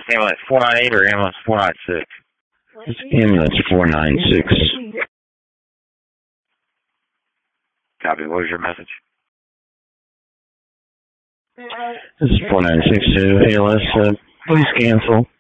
Ambulance 498 or ambulance 496? It's ambulance 496. Copy. What was your message? This is 496 ALS. Please cancel.